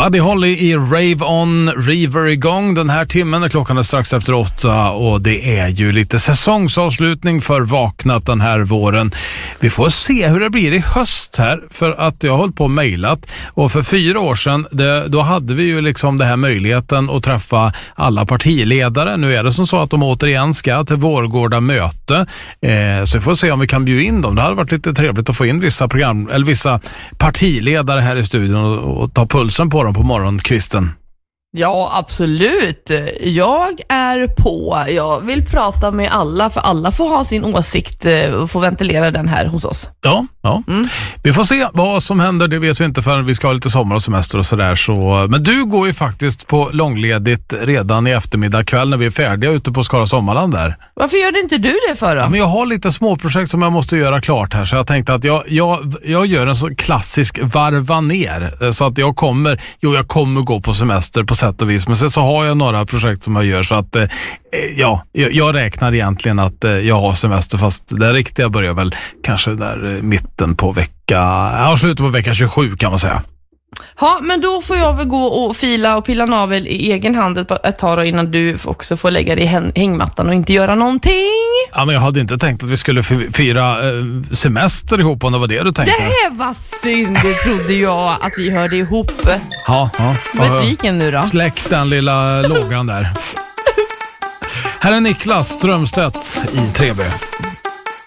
Buddy Holly i Rave On River igång den här timmen när klockan är strax efter 8 och det är ju lite säsongsavslutning för Vaknat den här våren. Vi får se hur det blir i höst här för att jag har hållit på och mejlat och för 4 år sedan då hade vi ju liksom det här möjligheten att träffa alla partiledare. Nu är det som så att de återigen ska till Vårgårda möte så vi får se om vi kan bjuda in dem. Det hade varit lite trevligt att få in vissa partiledare här i studion och ta pulsen på dem på morgonkvisten. Ja, absolut. Jag är på. Jag vill prata med alla, för alla får ha sin åsikt och få ventilera den här hos oss. Ja. Vi får se vad som händer, det vet vi inte förrän vi ska ha lite sommar och semester och sådär. Så. Men du går ju faktiskt på långledigt redan i eftermiddag kväll när vi är färdiga ute på Skara Sommarland där. Varför gör inte du det för då? Ja, men jag har lite småprojekt som jag måste göra klart här så jag tänkte att jag gör en så klassisk varva ner så att jag kommer gå på semester på sätt och vis, men sen så har jag några projekt som jag gör så att jag räknar egentligen att jag har semester, fast det riktiga börjar väl kanske där mitten på slutet på vecka 27 kan man säga. Ja, men då får jag väl gå och fila och pilla navel i egen hand ett tag då, innan du också får lägga dig i hängmattan och inte göra någonting. Ja, men jag hade inte tänkt att vi skulle fira semester ihop om det var det du tänkte. Det var synd, det trodde jag att vi hörde ihop. Ja. Besviken nu då. Släck den lilla lågan där. Här är Niklas Strömstedt i 3B.